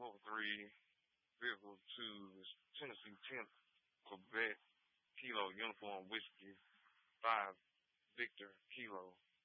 Bravo 3, Vehicle 2 is Tennessee 10th, Quebec, Kilo Uniform Whiskey 5, Victor, Kilo.